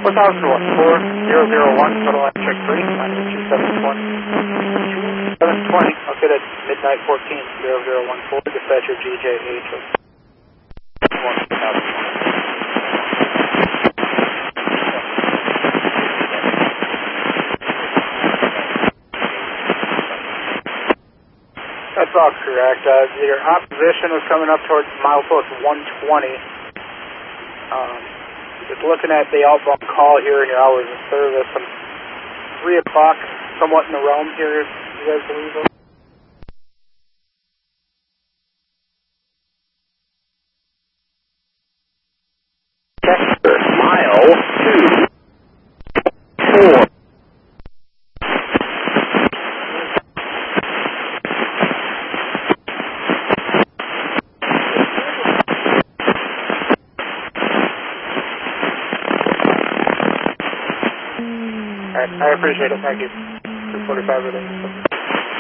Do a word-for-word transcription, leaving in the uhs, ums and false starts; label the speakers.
Speaker 1: one thousand one, four zero zero one, total line check three, line two seven twenty. two seven twenty, okay, that's midnight fourteen, zero zero one four, dispatcher G J H. That's all correct. Uh, your opposition was coming up towards milepost one twenty. Um, just looking at the outbound call here in your hours of service, I'm three o'clock, somewhat in the realm here, you guys believe it?
Speaker 2: Chester, mile two, four.
Speaker 1: Alright, I appreciate it, thank you. two forty-five everything.